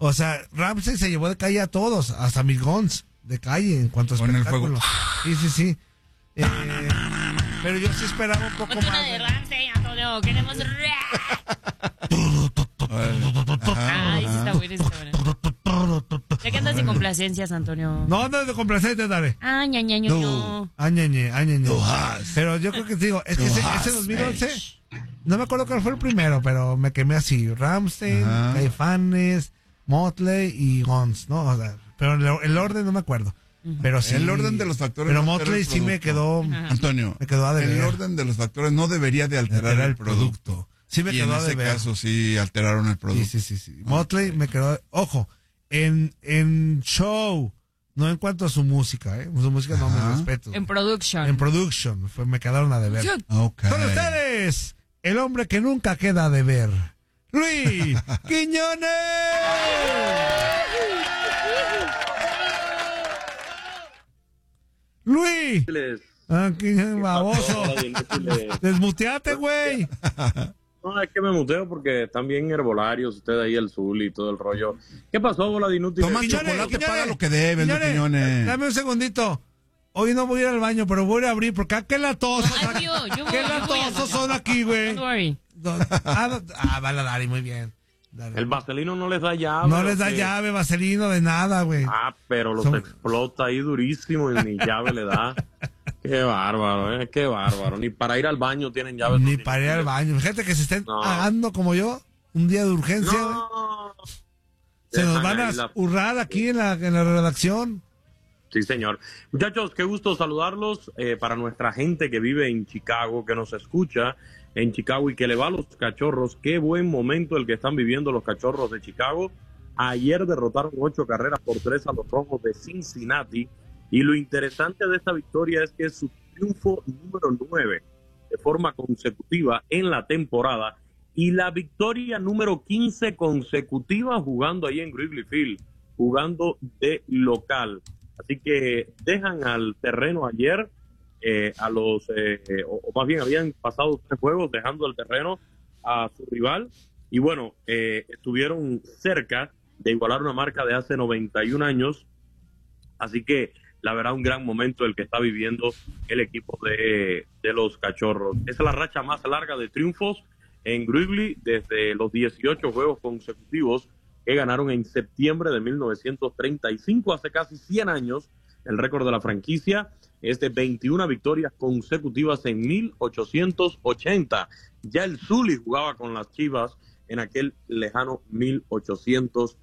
O sea, Ramsey se llevó de calle a todos, hasta mis Guns de calle en cuanto a Con el espectáculo. fuego. Sí. Pero yo sí esperaba un poco Ponte más. una de Ramsey, Antonio. Queremos. Ay, sí está buena. ¿De qué andas de complacencias, Antonio? No, de complacencia, dale. Ah, ñañaño. Añeñe. Pero yo creo que te digo, es que ese 2011, no me acuerdo cuál fue el primero, pero me quemé así. Ramstein, Caifanes, Motley y Guns, ¿no? O sea, pero el orden no me acuerdo. Pero sí. El orden de los factores. Pero no altera Motley el sí me producto. quedó. Antonio, me quedó a deber. el orden de los factores no debería de alterar el producto. Sí me y quedó en a ese deber. caso sí alteraron el producto. Sí. Motley me quedó. Ojo, en show, no en cuanto a su música, Su música no me respeto. En production. En production, me quedaron a deber. Okay. Con ustedes, el hombre que nunca queda a deber, Luis Quiñones. Luis. Aquí, baboso. Desmuteate, güey. No, es que me muteo porque están bien herbolarios ustedes ahí, el Zul y todo el rollo. ¿Qué pasó, bola de inútiles? Toma chocolate, paga lo que debes, Quiñones, Quiñones. dame un segundito. Hoy no voy a ir al baño, pero voy a abrir porque qué latosos. Ay, yo voy, Qué yo voy latosos al son aquí, güey. Don't worry. Vale, Dari, muy bien. Dale. El vaselino no les da llave. No les da llave, vaselino, de nada, güey. Pero los explota ahí durísimo y ni llave le da. Qué bárbaro, qué bárbaro. Ni para ir al baño tienen llave. Ni para ir al baño. Gente que se estén pagando como yo, un día de urgencia, güey. Se nos van a hurrar aquí en la redacción. Sí, señor. Muchachos, qué gusto saludarlos. Para nuestra gente que vive en Chicago, que nos escucha en Chicago y que le va a los Cachorros, qué buen momento el que están viviendo los Cachorros de Chicago. Ayer derrotaron 8-3 a los Rojos de Cincinnati. Y lo interesante de esta victoria es que es su triunfo número 9 de forma consecutiva en la temporada y la victoria número 15 consecutiva jugando ahí en Wrigley Field, jugando de local. Así que dejan al terreno ayer o más bien habían pasado 3 juegos dejando el terreno a su rival y bueno, estuvieron cerca de igualar una marca de hace 91 años. Así que la verdad, un gran momento el que está viviendo el equipo de los Cachorros. Es la racha más larga de triunfos en Wrigley desde los 18 juegos consecutivos que ganaron en septiembre de 1935, hace casi 100 años. El récord de la franquicia es de 21 victorias consecutivas en 1880. Ya el Zuli jugaba con las Chivas en aquel lejano 1880.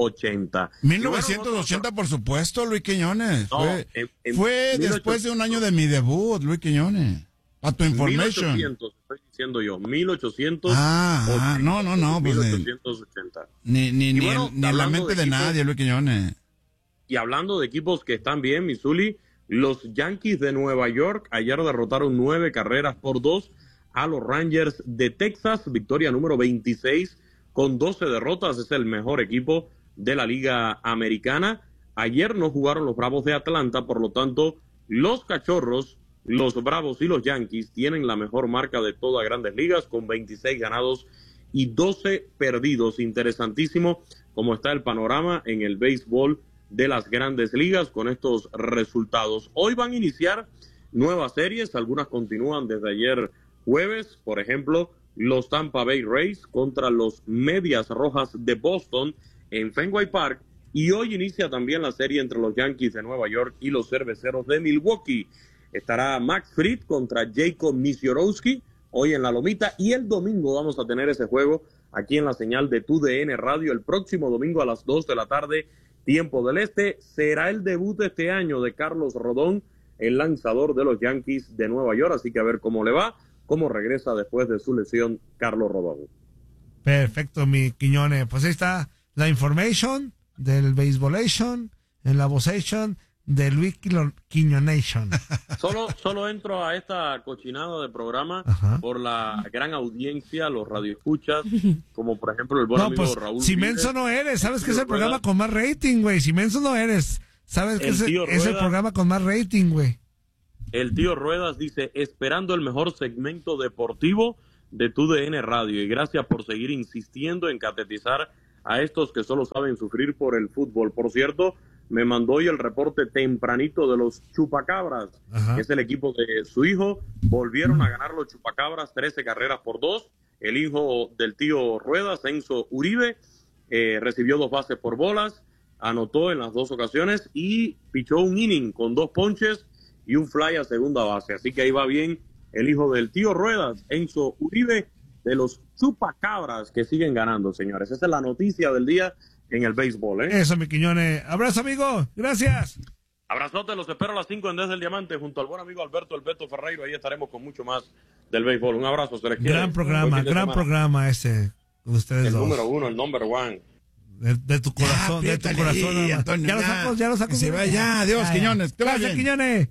1980, por supuesto, Luis Quiñones. No, fue después de un año de mi debut, Luis Quiñones. A tu information. 1800, estoy diciendo yo, 1880. No, pues 1880. Ni bueno, en la mente de nadie, Luis Quiñones. Y hablando de equipos que están bien, Missouri, los Yankees de Nueva York ayer derrotaron 9-2 a los Rangers de Texas, victoria número 26 con 12 derrotas, es el mejor equipo de la Liga Americana. Ayer no jugaron los Bravos de Atlanta, por lo tanto, los Cachorros, los Bravos y los Yankees tienen la mejor marca de todas Grandes Ligas, con 26 ganados y 12 perdidos. Interesantísimo cómo está el panorama en el béisbol de las Grandes Ligas con estos resultados. Hoy van a iniciar nuevas series, algunas continúan desde ayer jueves, por ejemplo, los Tampa Bay Rays contra los Medias Rojas de Boston en Fenway Park, y hoy inicia también la serie entre los Yankees de Nueva York y los Cerveceros de Milwaukee. Estará Max Fried contra Jacob Misiorowski hoy en la Lomita, y el domingo vamos a tener ese juego aquí en la señal de TUDN Radio el próximo domingo a las 2 de la tarde, tiempo del este. Será el debut este año de Carlos Rodón, el lanzador de los Yankees de Nueva York, así que a ver cómo le va, cómo regresa después de su lesión Carlos Rodón. Perfecto, mi Quiñones. Pues ahí está la information del Baseballation, en la Vozation de Luis Quiñonation. Solo entro a esta cochinada de programa por la gran audiencia, los radioescuchas, como por ejemplo el buen amigo Raúl. Si menso no eres, ¿sabes que es el programa con más rating, güey? Si menso no eres, ¿sabes que es el programa con más rating, güey? El tío Ruedas dice, esperando el mejor segmento deportivo de TUDN Radio, y gracias por seguir insistiendo en catetizar a estos que solo saben sufrir por el fútbol. Por cierto, me mandó hoy el reporte tempranito de los Chupacabras, que es el equipo de su hijo. Volvieron a ganar los Chupacabras 13-2. El hijo del tío Ruedas, Enzo Uribe, recibió 2 bases por bolas, anotó en las 2 ocasiones y pichó un inning con 2 ponches y un fly a segunda base. Así que ahí va bien el hijo del tío Ruedas, Enzo Uribe, de los Chupacabras, que siguen ganando, señores. Esa es la noticia del día en el béisbol, ¿eh? Eso, mi Quiñones. Abrazo, amigo. Gracias. Abrazote, los espero a las 5 en Desde el Diamante, junto al buen amigo Alberto El Beto Ferreiro. Ahí estaremos con mucho más del béisbol. Un abrazo, se les quiere. Gran programa ese, con ustedes el dos. Número 1, el number 1. De tu corazón, de tu corazón. Ahí, Antonio, ya lo saco. Que se va ya, adiós, Quiñones. Gracias, Quiñones.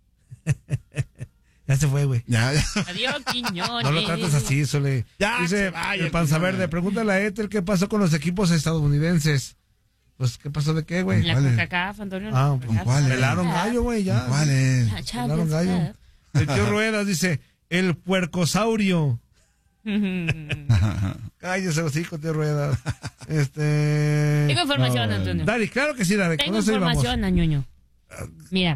Ya se fue, güey. Ya. Adiós, Quiñones. No lo trates así, Sole. Ya, dice vaya, el Panza Verde, pregúntale a Ethel qué pasó con los equipos estadounidenses. Pues, ¿qué pasó de qué, güey? La CONCACAF, Antonio. ¿Con cuál? Pelaron gallo, güey, ya. ¿Cuál es? Pelaron gallo. El tío Ruedas dice, el puercosaurio. Cállese los hijos, tío Ruedas. Tengo información, Antonio. Dari, claro que sí, Dari. Tengo información, Añoño. Mira.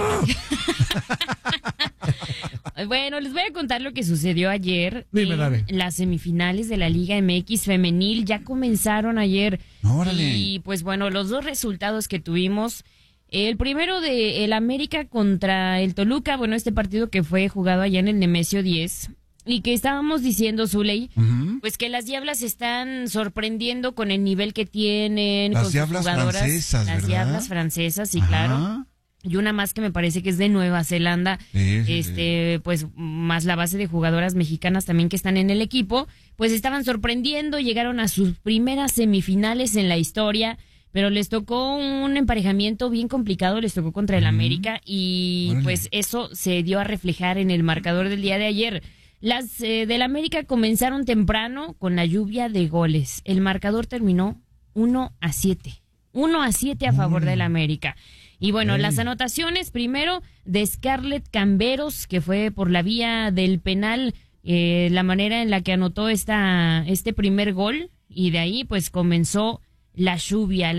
Bueno, les voy a contar lo que sucedió ayer. Dime, Dari. Las semifinales de la Liga MX femenil ya comenzaron ayer. Órale. Y pues bueno, los 2 resultados que tuvimos. El primero de el América contra el Toluca, bueno, este partido que fue jugado allá en el Nemesio 10. Y que estábamos diciendo, Zuley, pues que las Diablas están sorprendiendo con el nivel que tienen, las con Diablas sus jugadoras. Francesas, las ¿verdad? Diablas francesas, sí, Ajá. claro. Y una más que me parece que es de Nueva Zelanda, sí. pues más la base de jugadoras mexicanas también que están en el equipo, pues estaban sorprendiendo, llegaron a sus primeras semifinales en la historia, pero les tocó un emparejamiento bien complicado, les tocó contra el América y Órale. pues eso se dio a reflejar en el marcador del día de ayer. Las del América comenzaron temprano con la lluvia de goles. El marcador terminó 1-7. 1-7 a favor del América. Y bueno, las anotaciones primero de Scarlett Camberos, que fue por la vía del penal, la manera en la que anotó este primer gol. Y de ahí pues comenzó la lluvia.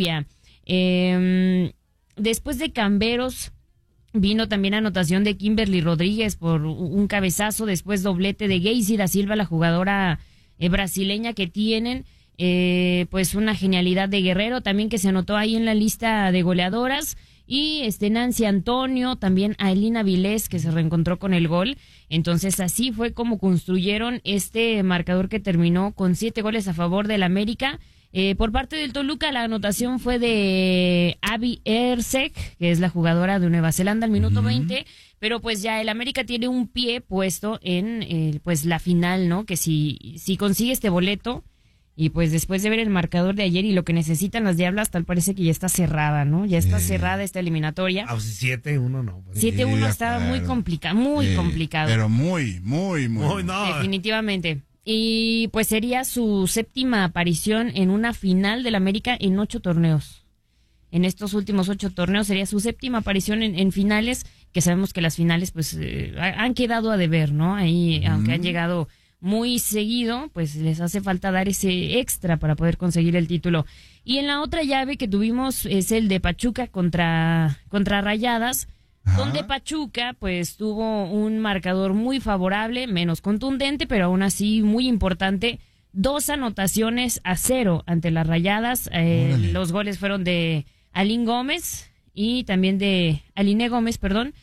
Después de Camberos vino también anotación de Kimberly Rodríguez por un cabezazo, después doblete de Geisy da Silva, la jugadora brasileña que tienen, pues una genialidad de Guerrero también que se anotó ahí en la lista de goleadoras, y Nancy Antonio, también a Elina Vilés que se reencontró con el gol. Entonces así fue como construyeron este marcador que terminó con 7 goles a favor del América. Por parte del Toluca, la anotación fue de Abby Ersek, que es la jugadora de Nueva Zelanda, al minuto 20, pero pues ya el América tiene un pie puesto en pues la final, ¿no? Que si consigue este boleto, y pues después de ver el marcador de ayer y lo que necesitan las Diablas, tal parece que ya está cerrada, ¿no? Ya está cerrada esta eliminatoria. 7-1 no. Pues. 7-1 estaba muy complicado, complicado. Pero muy no. Definitivamente. Y pues sería su 7ª aparición en una final del América en 8 torneos. En estos últimos 8 torneos sería su 7ª aparición en finales, que sabemos que las finales pues han quedado a deber, ¿no? Ahí, aunque han llegado muy seguido, pues les hace falta dar ese extra para poder conseguir el título. Y en la otra llave que tuvimos es el de Pachuca contra Rayadas, donde Pachuca pues tuvo un marcador muy favorable, menos contundente, pero aún así muy importante. 2 anotaciones a 0 ante las Rayadas. Los goles fueron de Aline Gómez y también de Aline Gómez,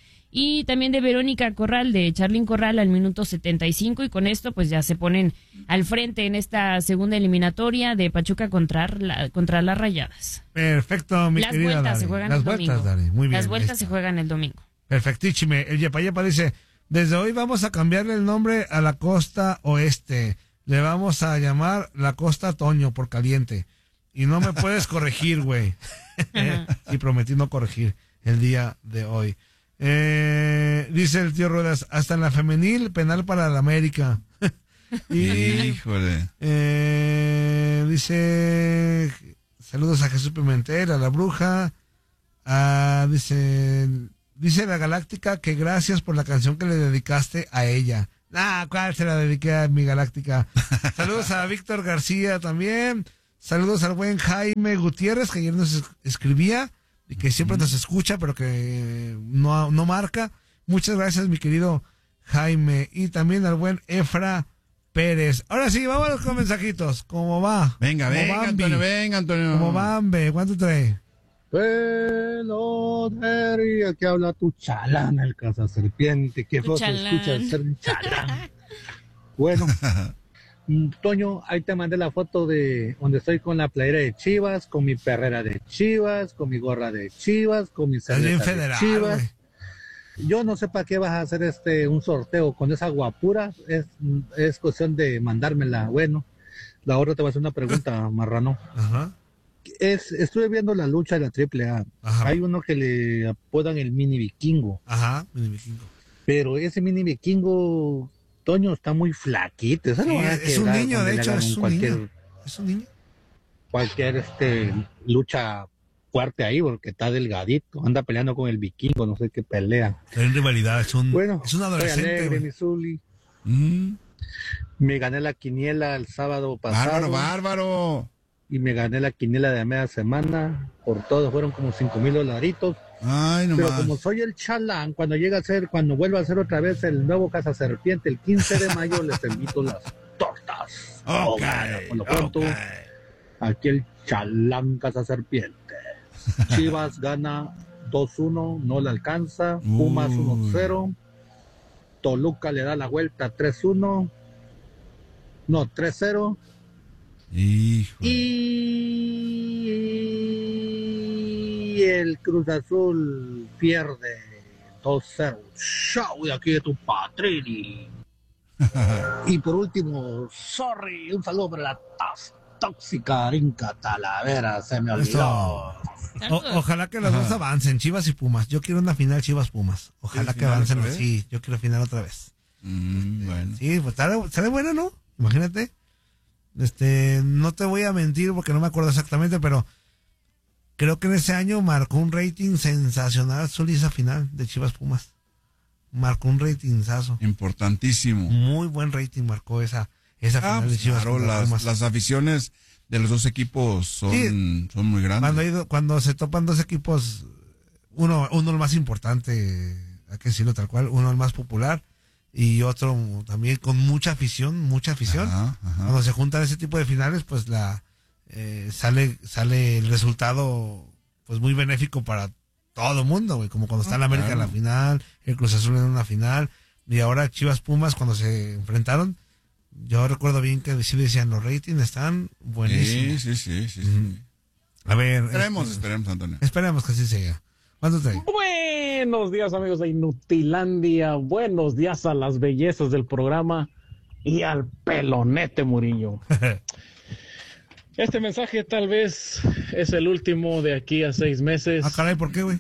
y también de Verónica Corral, de Charlyn Corral al minuto 75, y con esto pues ya se ponen al frente en esta segunda eliminatoria de Pachuca contra las Rayadas. Perfecto, mi querida Dari. Se juegan el domingo. Dari. Muy bien. Las vueltas se juegan el domingo. Perfectísime. El Yepa dice, desde hoy vamos a cambiarle el nombre a la costa oeste. Le vamos a llamar la costa Toño por caliente. Y no me puedes corregir, güey. Y prometí no corregir el día de hoy. Dice el tío Ruedas, hasta en la femenil, penal para la América. Híjole. Dice, saludos a Jesús Pimentel, a la bruja. Dice la Galáctica que gracias por la canción que le dedicaste a ella. ¿Cuál se la dediqué a mi Galáctica? Saludos a Víctor García también. Saludos al buen Jaime Gutiérrez, que ayer nos escribía y que siempre nos escucha, pero que no marca. Muchas gracias, mi querido Jaime. Y también al buen Efra Pérez. Ahora sí, vámonos con mensajitos. ¿Cómo va? Venga, Antonio. ¿Cómo Bambi? ¿Cuánto trae? Pelotería, que habla tu chalán, el cazaserpiente. Qué feo se escucha ser un chalán. Bueno, Toño, ahí te mandé la foto de donde estoy con la playera de Chivas, con mi perrera de Chivas, con mi gorra de Chivas, con mi cerveza de Chivas. Wey. Yo no sé para qué vas a hacer un sorteo con esa guapura. Es cuestión de mandármela. Bueno, la otra te va a hacer una pregunta, marrano. Ajá. Estuve viendo la lucha de la AAA. Ajá. Hay uno que le apodan el mini vikingo. Ajá, mini vikingo. Pero ese mini vikingo, Toño, está muy flaquito. Eso sí, es un niño, de hecho, es un niño. Es un niño. Cualquier lucha fuerte ahí, porque está delgadito, anda peleando con el vikingo, no sé qué pelea. Hay rivalidad, es un adolescente. Alegre, Missouri. Me gané la quiniela el sábado pasado. Bárbaro. Y me gané la quiniela de media semana. Por todo fueron como $5,000. Ay, no. Pero como soy el chalán, cuando vuelva a ser otra vez el nuevo cazaserpiente, el 15 de mayo les invito las tortas. Por lo pronto, aquí el chalán cazaserpiente. Chivas gana 2-1, no le alcanza. Pumas 1-0. Toluca le da la vuelta 3-1. No, 3-0. Hijo. Y el Cruz Azul pierde 2-0. Chau de aquí de tu Patrini. Y por último, un saludo para la tóxica Rinca Talavera, se me olvidó. Ojalá que los dos avancen, Chivas y Pumas. Yo quiero una final Chivas-Pumas. Ojalá que avancen así. Yo quiero final otra vez. Bueno. Sí, pues sale buena, ¿no? Imagínate. No te voy a mentir porque no me acuerdo exactamente, pero creo que en ese año marcó un rating sensacional esa final de Chivas-Pumas. Marcó un ratingazo. Importantísimo. Muy buen rating marcó esa final de Chivas. Claro, las aficiones de los dos equipos son muy grandes. Cuando se topan dos equipos, uno el más importante, hay que decirlo tal cual, uno el más popular y otro también con mucha afición. Ajá. Cuando se juntan ese tipo de finales, pues sale el resultado pues muy benéfico para todo el mundo, güey, como cuando está el América en la final, el Cruz Azul en una final, y ahora Chivas Pumas cuando se enfrentaron. Yo recuerdo bien que sí decían, los ratings están buenísimos. Sí. A ver. Esperemos, Antonio. Esperemos que así sea. ¿Cuánto trae? Buenos días, amigos de Inutilandia. Buenos días a las bellezas del programa y al pelonete Murillo. Este mensaje tal vez es el último de aquí a 6 meses. Ah, caray, ¿por qué, güey?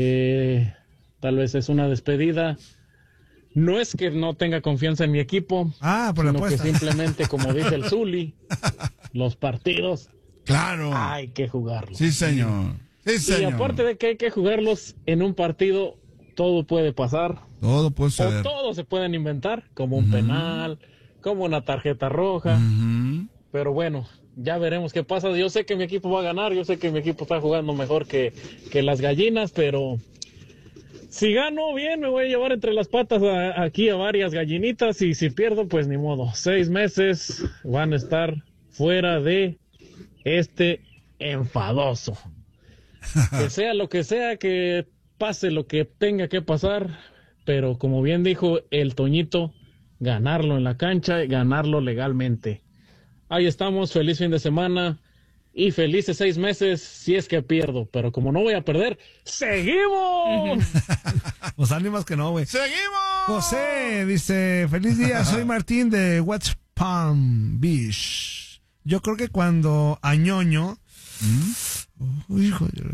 Tal vez es una despedida. No es que no tenga confianza en mi equipo, por la sino apuesta. que simplemente, como dice el Zuli, los partidos hay que jugarlos. Sí, señor. Y aparte de que hay que jugarlos en un partido, todo puede pasar. Todo puede ser. O todo se pueden inventar, como un penal, como una tarjeta roja. Pero bueno, ya veremos qué pasa. Yo sé que mi equipo va a ganar, yo sé que mi equipo está jugando mejor que las gallinas, pero si gano bien, me voy a llevar entre las patas aquí a varias gallinitas, y si pierdo, pues ni modo. 6 meses van a estar fuera de este enfadoso. Que sea lo que sea, que pase lo que tenga que pasar, pero como bien dijo el Toñito, ganarlo en la cancha y ganarlo legalmente. Ahí estamos, feliz fin de semana y felices 6 meses si es que pierdo, pero como no voy a perder, ¡seguimos! Pues ánimos que no, güey. ¡Seguimos! José dice, feliz día, soy Martín de West Palm Beach. Yo creo que cuando a Ñoño... hijo de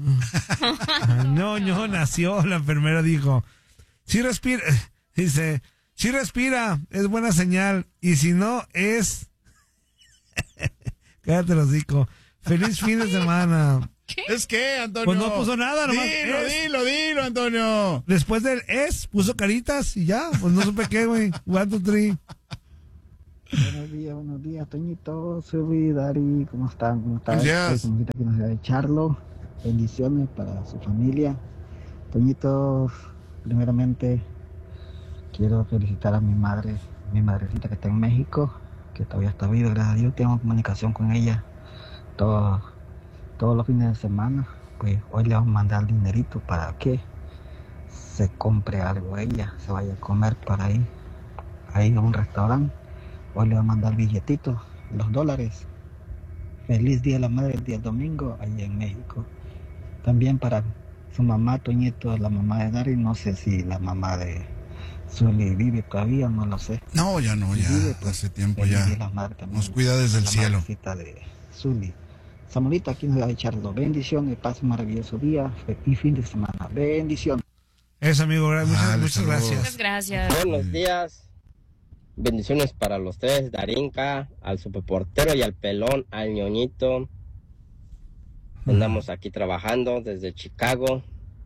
Ñoño nació, la enfermera dijo, si respira, dice, si respira, es buena señal, y si no, es... Cállate los hocico. Feliz fin de semana. ¿Qué? ¿Es qué, Antonio? Pues no puso nada, nomás. Dilo, Antonio. Después del puso caritas y ya, pues no supe qué, güey. 1, 2, 3. Buenos días, Toñito, Subi, Dari, ¿cómo están? ¿Cómo están? Buenos días. Soy Toñito, aquí nos de Charlo. Bendiciones para su familia. Toñito, primeramente quiero felicitar a mi madrecita que está en México, que todavía está viva, gracias a Dios. Tengo comunicación con ella todos los fines de semana. Pues hoy le vamos a mandar dinerito para que se compre algo ella, se vaya a comer para ahí a un restaurante. Hoy le va a mandar billetitos, los $. Feliz Día de la Madre el día domingo allá en México. También para su mamá, Toñito, la mamá de Dari. No sé si la mamá de Zuli vive todavía, no lo sé. No, ya no, ya Vive, pues, hace tiempo feliz ya. Día de la Madre también. Nos cuida desde el La cielo. madrecita de Zuli. Samuelito, aquí nos va a echarlo. Bendiciones, pase un maravilloso día y fin de semana. Bendiciones. Eso, amigo, muchas saludos. gracias. Muchas gracias. Buenos días. Bendiciones para los tres, Darinka, al superportero y al pelón, al ñoñito. Andamos aquí trabajando desde Chicago.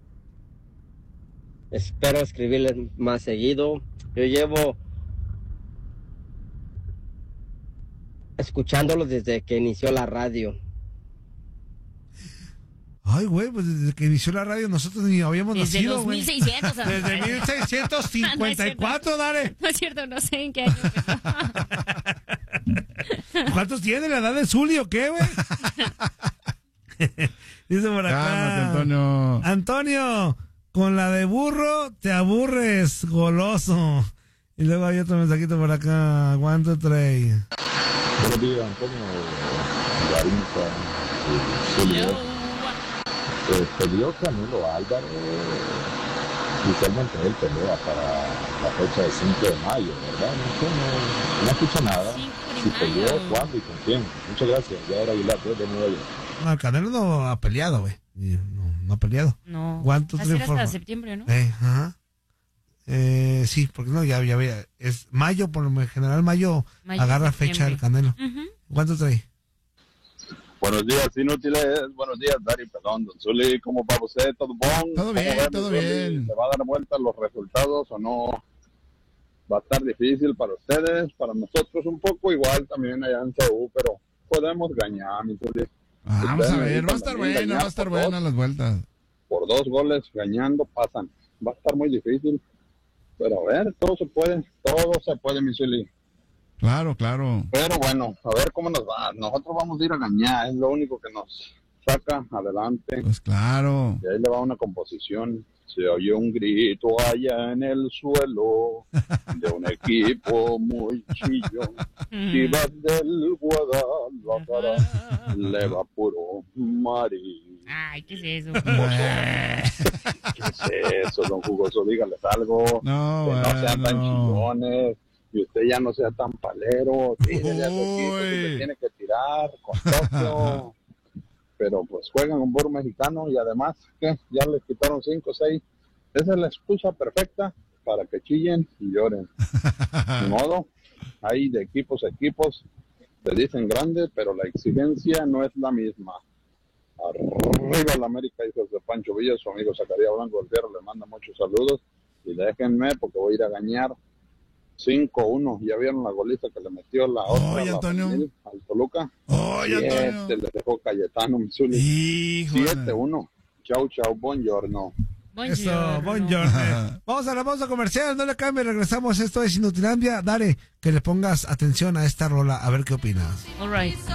Espero escribirles más seguido. Yo llevo escuchándolos desde que inició la radio. Ay, güey, pues desde que inició la radio nosotros ni habíamos Desde nacido, güey. 2600. Desde 1654, Dare. No es cierto, no sé en qué año. ¿Cuántos tiene la edad de Zuli o qué, güey? Dice por acá. Cálmate, Antonio. Antonio, con la de burro te aburres, goloso. Y luego hay otro mensajito por acá. 1, 2, 3. Buenos días, Antonio. Darinka. Peleó Canelo Álvarez. Oficialmente él pelea para la fecha de 5 de mayo, ¿verdad? No escucho nada. Si peleó, ¿cuándo y con quién? Muchas gracias. Ya era Aguilar, de Nueva York. No, el Canelo no ha peleado, güey. No ha peleado. No. ¿Cuánto Va a ser hasta septiembre, ¿no? Ajá. Sí, porque no, ya había. Es mayo, por lo general, mayo agarra fecha del Canelo. ¿Cuánto trae? Buenos días, inútiles. Buenos días, Dari, perdón, don Zuli. ¿Cómo va usted? ¿Todo bon? Todo bien, todo bien. ¿Le va a dar vuelta los resultados o no? Va a estar difícil para ustedes, para nosotros un poco igual también allá en Seúl, pero podemos ganar, mi Zuli. Vamos a ver, va a estar buena las vueltas. Por 2 goles gañando pasan. Va a estar muy difícil, pero a ver, todo se puede, mi Zuli. Claro, claro. Pero bueno, a ver cómo nos va. Nosotros vamos a ir a ganar, es lo único que nos saca adelante. Pues claro. Y ahí le va una composición. Se oye un grito allá en el suelo de un equipo muy chillón. Chivas del Guadalajara le va puro Marín. Ay, ¿qué es eso? ¿Qué es eso, don Jugoso? Dígales algo. No, que no sean tan chillones. Y usted ya no sea tan palero, tírele a su equipo que se tiene que tirar con Tokio. Pero pues juegan un burro mexicano y además, ¿qué? Ya les quitaron 5 o 6. Esa es la excusa perfecta para que chillen y lloren. De modo, hay de equipos a equipos, se dicen grandes, pero la exigencia no es la misma. Arriba la América, hijos de Pancho Villa, su amigo Zacarías Blanco del Fierro, le manda muchos saludos y déjenme porque voy a ir a gañar 5-1. ¿Ya vieron la golita que le metió la otra al Toluca? Antonio. Le dejó Cayetano, Missouri. 7-1. Chau, buongiorno. Eso, buongiorno. Vamos a la pausa comercial, no le cambie, regresamos. Esto es Inutilandia. Dale, que le pongas atención a esta rola, a ver qué opinas. All right.